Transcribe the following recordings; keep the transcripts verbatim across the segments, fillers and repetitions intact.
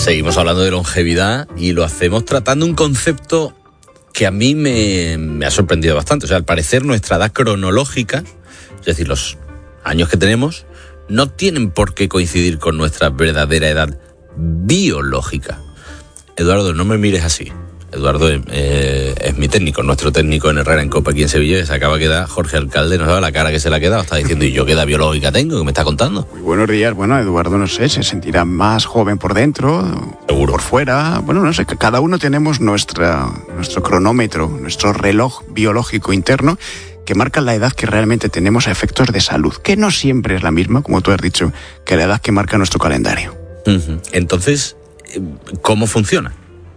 Seguimos hablando de longevidad y lo hacemos tratando un concepto que a mí me, me ha sorprendido bastante. O sea, al parecer nuestra edad cronológica, es decir, los años que tenemos, no tienen por qué coincidir con nuestra verdadera edad biológica. Eduardo, no me mires así. Eduardo eh, es mi técnico, nuestro técnico en Herrera en Copa aquí en Sevilla, que se acaba de quedar. Jorge Alcalde nos daba la cara que se le ha quedado, está diciendo, ¿y yo qué edad biológica tengo? ¿Qué me está contando? Muy buenos días. Bueno, Eduardo, no sé, se sentirá más joven por dentro, seguro, por fuera. Bueno, no sé, cada uno tenemos nuestra, nuestro cronómetro, nuestro reloj biológico interno que marca la edad que realmente tenemos a efectos de salud, que no siempre es la misma, como tú has dicho, que la edad que marca nuestro calendario. Uh-huh. Entonces, ¿cómo funciona?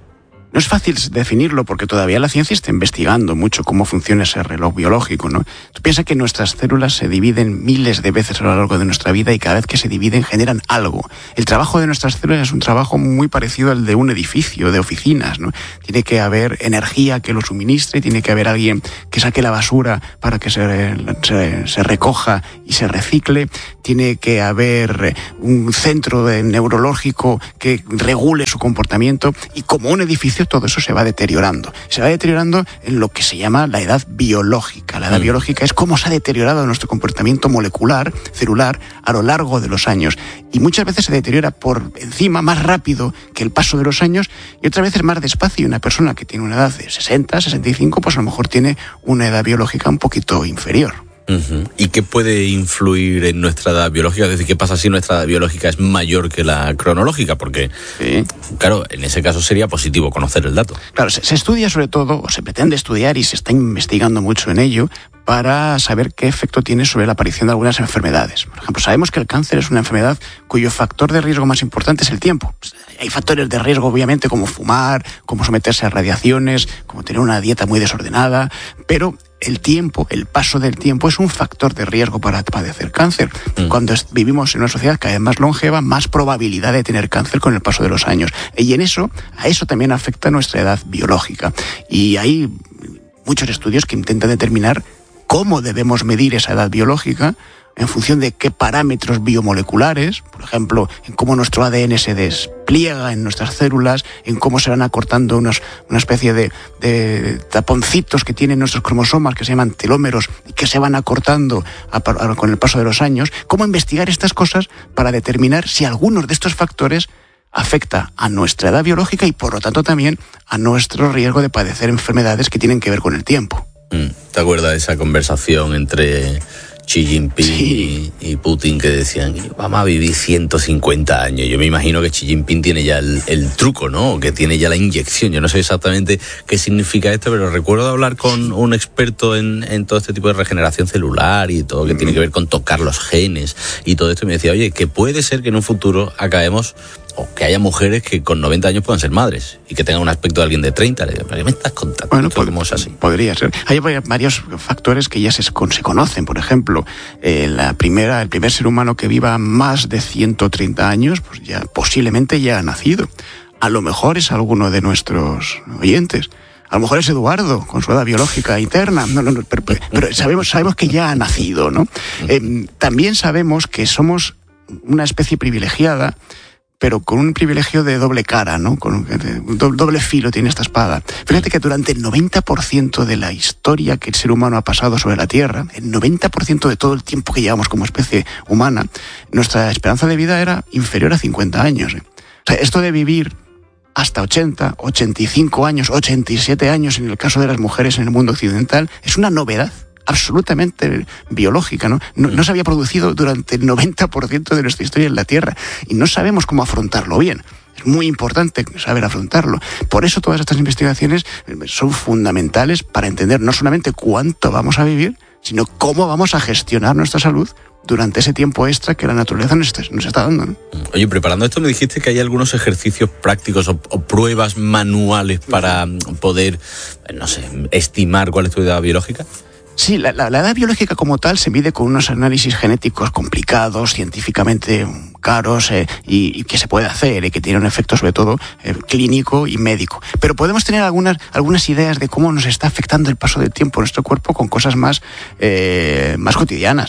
No es fácil definirlo porque todavía la ciencia está investigando mucho cómo funciona ese reloj biológico, ¿no? Tú piensas que nuestras células se dividen miles de veces a lo largo de nuestra vida y cada vez que se dividen generan algo. El trabajo de nuestras células es un trabajo muy parecido al de un edificio, de oficinas, ¿no? Tiene que haber energía que lo suministre, tiene que haber alguien que saque la basura para que se, se, se recoja y se recicle, tiene que haber un centro de neurológico que regule su comportamiento y como un edificio todo eso se va deteriorando. Se va deteriorando en lo que se llama la edad biológica. La edad mm. biológica es cómo se ha deteriorado nuestro comportamiento molecular, celular, a lo largo de los años. Y muchas veces se deteriora por encima, más rápido que el paso de los años, y otras veces más despacio. Y una persona que tiene una edad de sesenta, sesenta y cinco, pues a lo mejor tiene una edad biológica un poquito inferior. Uh-huh. ¿Y qué puede influir en nuestra edad biológica? Es decir, ¿qué pasa si nuestra edad biológica es mayor que la cronológica? Porque, sí. claro, en ese caso sería positivo conocer el dato. Claro, se, se estudia sobre todo, o se pretende estudiar y se está investigando mucho en ello, para saber qué efecto tiene sobre la aparición de algunas enfermedades. Por ejemplo, sabemos que el cáncer es una enfermedad cuyo factor de riesgo más importante es el tiempo. Hay factores de riesgo, obviamente, como fumar, como someterse a radiaciones, como tener una dieta muy desordenada, pero el tiempo, el paso del tiempo es un factor de riesgo para padecer cáncer. Mm. Cuando es, vivimos en una sociedad cada vez más longeva, más probabilidad de tener cáncer con el paso de los años. Y en eso, a eso también afecta nuestra edad biológica. Y hay muchos estudios que intentan determinar cómo debemos medir esa edad biológica en función de qué parámetros biomoleculares, por ejemplo, en cómo nuestro A D N se despliega en nuestras células, en cómo se van acortando unos, una especie de, de taponcitos que tienen nuestros cromosomas que se llaman telómeros y que se van acortando a, a, con el paso de los años, cómo investigar estas cosas para determinar si algunos de estos factores afecta a nuestra edad biológica y por lo tanto también a nuestro riesgo de padecer enfermedades que tienen que ver con el tiempo. ¿Te acuerdas de esa conversación entre Xi Jinping sí. y, y Putin que decían, vamos a vivir ciento cincuenta años? Yo me imagino que Xi Jinping tiene ya el, el truco, ¿no? Que tiene ya la inyección. Yo no sé exactamente qué significa esto, pero recuerdo hablar con un experto en, en todo este tipo de regeneración celular y todo, que mm. tiene que ver con tocar los genes y todo esto. Y me decía, oye, que puede ser que en un futuro acabemos, o que haya mujeres que con noventa años puedan ser madres y que tengan un aspecto de alguien de treinta. Le digo, ¿pero qué me estás contando? Bueno, pod- es así? Podría ser. Hay varios factores que ya se, se conocen. Por ejemplo, eh, la primera, el primer ser humano que viva más de ciento treinta años, pues ya posiblemente ya ha nacido. A lo mejor es alguno de nuestros oyentes. A lo mejor es Eduardo, con su edad biológica interna. No, no, no, pero, pero sabemos, sabemos que ya ha nacido, ¿no? Eh, también sabemos que somos una especie privilegiada, pero con un privilegio de doble cara, ¿no? Con un doble filo tiene esta espada. Fíjate que durante el noventa por ciento de la historia que el ser humano ha pasado sobre la Tierra, el noventa por ciento de todo el tiempo que llevamos como especie humana, nuestra esperanza de vida era inferior a cincuenta años. ¿eh? O sea, esto de vivir hasta ochenta, ochenta y cinco años, ochenta y siete años en el caso de las mujeres en el mundo occidental, es una novedad absolutamente biológica, ¿no? No, no se había producido durante el noventa por ciento de nuestra historia en la Tierra y no sabemos cómo afrontarlo bien. Es muy importante saber afrontarlo. Por eso todas estas investigaciones son fundamentales para entender no solamente cuánto vamos a vivir, sino cómo vamos a gestionar nuestra salud durante ese tiempo extra que la naturaleza nos está, nos está dando, ¿no? Oye, preparando esto me dijiste que hay algunos ejercicios prácticos o, o pruebas manuales para poder, no sé, estimar cuál es tu edad biológica. Sí, la, la, la edad biológica como tal se mide con unos análisis genéticos complicados, científicamente caros eh, y, y que se puede hacer y que tiene un efecto sobre todo eh, clínico y médico. Pero podemos tener algunas, algunas ideas de cómo nos está afectando el paso del tiempo en nuestro cuerpo con cosas más, eh, más cotidianas.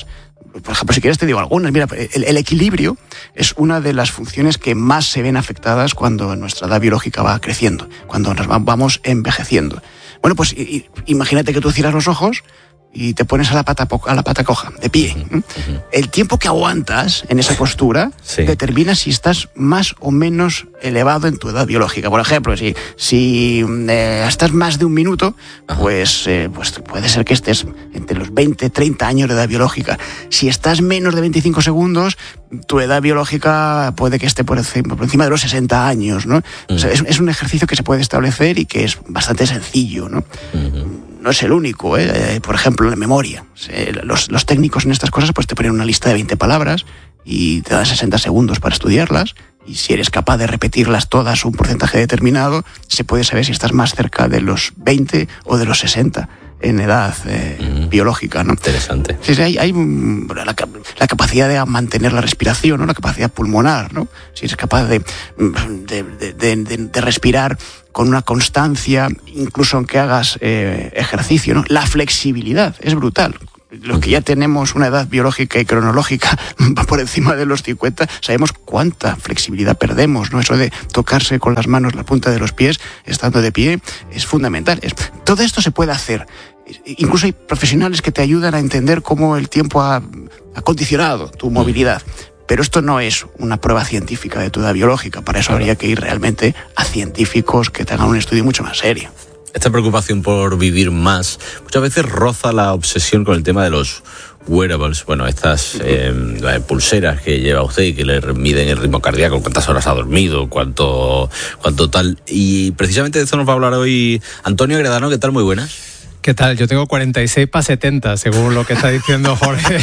Por ejemplo, si quieres te digo algunas. Mira, el, el equilibrio es una de las funciones que más se ven afectadas cuando nuestra edad biológica va creciendo, cuando nos vamos envejeciendo. Bueno, pues i, imagínate que tú cierras los ojos y te pones a la pata, a la pata coja, de pie. Uh-huh, uh-huh. El tiempo que aguantas en esa postura sí. determina si estás más o menos elevado en tu edad biológica. Por ejemplo, si, si eh, estás más de un minuto, pues, eh, pues puede ser que estés entre los veinte, treinta años de edad biológica. Si estás menos de veinticinco segundos, tu edad biológica puede que esté por encima, por encima de los sesenta años, ¿no? Uh-huh. O sea, es, es un ejercicio que se puede establecer y que es bastante sencillo, ¿no? Uh-huh. No es el único, ¿eh? Por ejemplo, la memoria. Los, los técnicos en estas cosas pues te ponen una lista de veinte palabras y te dan sesenta segundos para estudiarlas, y si eres capaz de repetirlas todas un porcentaje determinado, se puede saber si estás más cerca de los veinte o de los sesenta en edad eh, mm, biológica, ¿no? Interesante. Sí, sí, hay, hay la, la capacidad de mantener la respiración, ¿no? La capacidad pulmonar, ¿no? Si eres capaz de, de, de, de, de, de respirar con una constancia, incluso aunque hagas eh, ejercicio, ¿no? La flexibilidad es brutal. Los que ya tenemos una edad biológica y cronológica va por encima de los cincuenta, sabemos cuánta flexibilidad perdemos, ¿no? Eso de tocarse con las manos la punta de los pies estando de pie es fundamental. Es, todo esto se puede hacer. Incluso hay profesionales que te ayudan a entender cómo el tiempo ha, ha condicionado tu movilidad. Pero esto no es una prueba científica de tu edad biológica. Para eso habría que ir realmente a científicos que tengan un estudio mucho más serio. Esta preocupación por vivir más muchas veces roza la obsesión con el tema de los wearables, bueno, estas eh, pulseras que lleva usted y que le miden el ritmo cardíaco, cuántas horas ha dormido, cuánto, cuánto tal. Y precisamente de eso nos va a hablar hoy Antonio Gredano. ¿Qué tal? Muy buenas. ¿Qué tal? Yo tengo cuarenta y seis para setenta, según lo que está diciendo Jorge.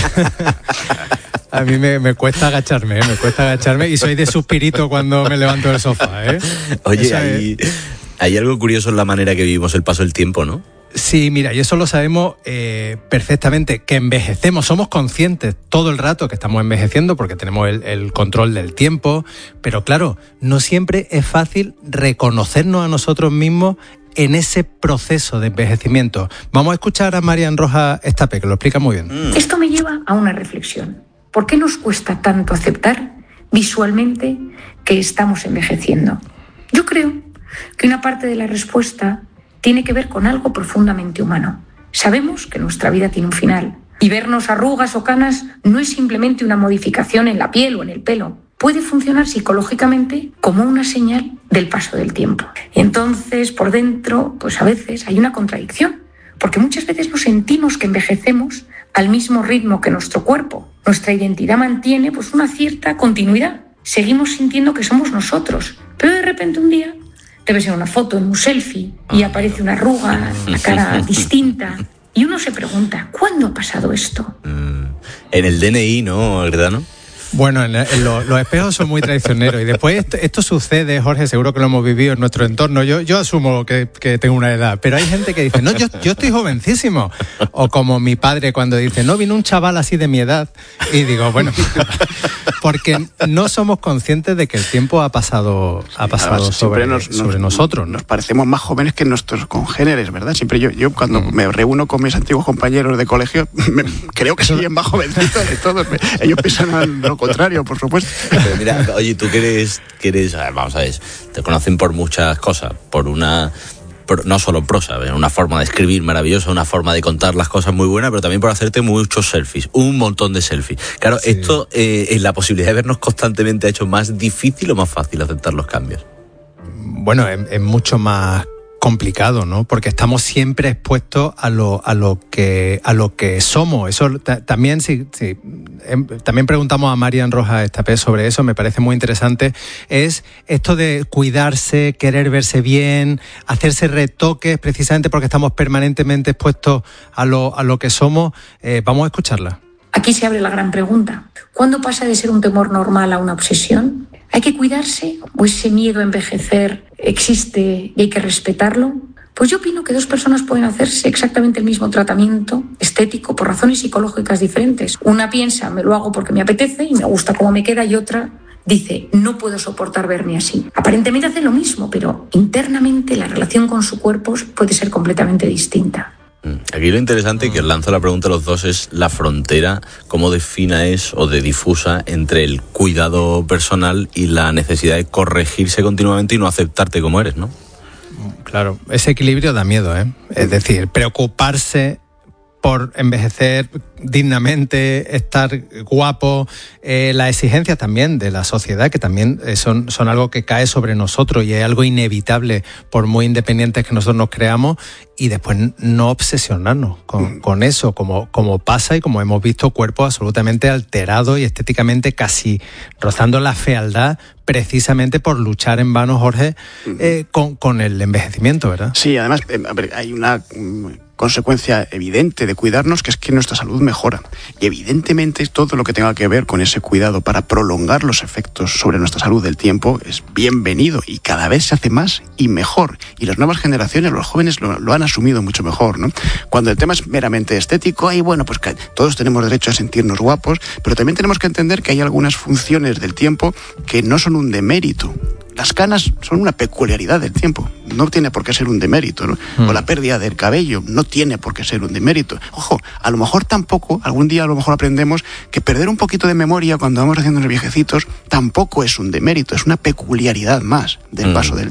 A mí me, me cuesta agacharme, ¿eh? me cuesta agacharme y soy de suspirito cuando me levanto del sofá, ¿eh? Oye, hay, hay algo curioso en la manera que vivimos el paso del tiempo, ¿no? Sí, mira, y eso lo sabemos eh, perfectamente, que envejecemos, somos conscientes todo el rato que estamos envejeciendo porque tenemos el, el control del tiempo, pero claro, no siempre es fácil reconocernos a nosotros mismos en ese proceso de envejecimiento. Vamos a escuchar a Marian Rojas Estapé, que lo explica muy bien. Esto me lleva a una reflexión. ¿Por qué nos cuesta tanto aceptar visualmente que estamos envejeciendo? Yo creo que una parte de la respuesta tiene que ver con algo profundamente humano. Sabemos que nuestra vida tiene un final y vernos arrugas o canas no es simplemente una modificación en la piel o en el pelo. Puede funcionar psicológicamente como una señal del paso del tiempo. Y entonces, por dentro, pues a veces hay una contradicción, porque muchas veces nos sentimos que envejecemos al mismo ritmo que nuestro cuerpo. Nuestra identidad mantiene pues una cierta continuidad. Seguimos sintiendo que somos nosotros, pero de repente un día te ves en una foto, en un selfie, y aparece una arruga, la cara distinta, y uno se pregunta, ¿cuándo ha pasado esto? En el D N I, ¿no, Gredano? Bueno, en, en lo, los espejos son muy traicioneros y después esto, esto sucede, Jorge, seguro que lo hemos vivido en nuestro entorno. Yo, yo asumo que, que tengo una edad, pero hay gente que dice, no, yo, yo estoy jovencísimo. O como mi padre cuando dice, no, vino un chaval así de mi edad. Y digo, bueno, porque no somos conscientes de que el tiempo ha pasado, ha pasado Además, sobre, nos, sobre nos, nosotros, ¿no? Nos parecemos más jóvenes que nuestros congéneres, ¿verdad? Siempre yo, yo cuando mm. me reúno con mis antiguos compañeros de colegio, me, creo que soy el más jovencito de todos. Ellos piensan lo contrario, por supuesto. Pero mira, oye, tú que eres, que eres, vamos a ver, te conocen por muchas cosas, por una, por, no solo prosa, una forma de escribir maravillosa, una forma de contar las cosas muy buena, pero también por hacerte muchos selfies, un montón de selfies. Claro, sí. Esto, eh, en la posibilidad de vernos constantemente, ha hecho más difícil o más fácil aceptar los cambios. Bueno, es, es mucho más complicado, ¿no? Porque estamos siempre expuestos a lo a lo que a lo que somos. Eso t- también sí, sí eh, también preguntamos a Marian Rojas Estapé sobre eso, me parece muy interesante, es esto de cuidarse, querer verse bien, hacerse retoques precisamente porque estamos permanentemente expuestos a lo a lo que somos. Eh, vamos a escucharla. Aquí se abre la gran pregunta. ¿Cuándo pasa de ser un temor normal a una obsesión? ¿Hay que cuidarse o ese miedo a envejecer existe y hay que respetarlo? Pues yo opino que dos personas pueden hacerse exactamente el mismo tratamiento estético por razones psicológicas diferentes. Una piensa, me lo hago porque me apetece y me gusta cómo me queda, y otra dice, no puedo soportar verme así. Aparentemente hacen lo mismo, pero internamente la relación con su cuerpo puede ser completamente distinta. Aquí lo interesante, que os lanzo la pregunta a los dos, es la frontera, cómo de fina es o de difusa entre el cuidado personal y la necesidad de corregirse continuamente y no aceptarte como eres, ¿no? Claro, ese equilibrio da miedo, ¿eh? Es decir, preocuparse por envejecer dignamente, estar guapo, eh, la exigencia también de la sociedad, que también eh, son, son algo que cae sobre nosotros y es algo inevitable por muy independientes que nosotros nos creamos, y después no obsesionarnos con, con eso, como, como pasa y como hemos visto cuerpos absolutamente alterados y estéticamente casi rozando la fealdad, precisamente por luchar en vano, Jorge, eh, con, con el envejecimiento, ¿verdad? Sí, además eh, a ver, hay una um, consecuencia evidente de cuidarnos, que es que nuestra salud mejora. Y evidentemente todo lo que tenga que ver con ese cuidado para prolongar los efectos sobre nuestra salud del tiempo es bienvenido, y cada vez se hace más y mejor. Y las nuevas generaciones, los jóvenes lo, lo han asumido mucho mejor, ¿no? Cuando el tema es meramente estético, ahí bueno, pues que todos tenemos derecho a sentirnos guapos, pero también tenemos que entender que hay algunas funciones del tiempo que no son un demérito. Las canas son una peculiaridad del tiempo, no tiene por qué ser un demérito, ¿no? Mm. O la pérdida del cabello no tiene por qué ser un demérito. Ojo, a lo mejor tampoco, algún día a lo mejor aprendemos que perder un poquito de memoria cuando vamos haciendo los viejecitos tampoco es un demérito, es una peculiaridad más del mm. paso del